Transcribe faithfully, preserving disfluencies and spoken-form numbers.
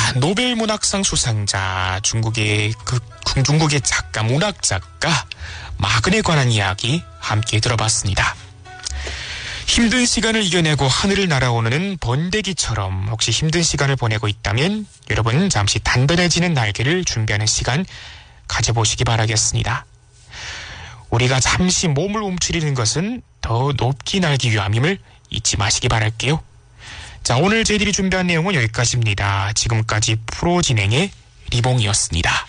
자, 노벨 문학상 수상자 중국의 그 중국의 작가 문학 작가 마근에 관한 이야기 함께 들어봤습니다. 힘든 시간을 이겨내고 하늘을 날아오르는 번데기처럼 혹시 힘든 시간을 보내고 있다면 여러분 잠시 단단해지는 날개를 준비하는 시간 가져보시기 바라겠습니다. 우리가 잠시 몸을 움츠리는 것은 더 높이 날기 위함임을 잊지 마시기 바랄게요. 자, 오늘 저희들이 준비한 내용은 여기까지입니다. 지금까지 프로 진행의 리봉이었습니다.